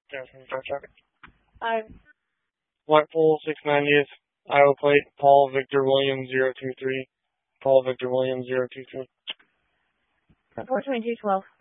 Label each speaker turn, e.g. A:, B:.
A: traffic.
B: White Pole 690th, Iowa plate, Paul Victor Williams 023. Paul Victor Williams 023.
C: 42212.